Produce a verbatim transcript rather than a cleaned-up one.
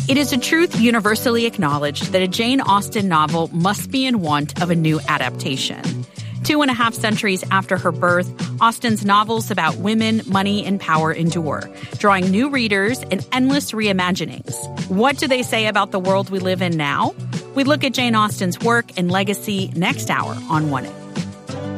It is a truth universally acknowledged that a Jane Austen novel must be in want of a new adaptation. Two and a half centuries after her birth, Austen's novels about women, money, and power endure, drawing new readers and endless reimaginings. What do they say about the world we live in now? We look at Jane Austen's work and legacy next hour on One It.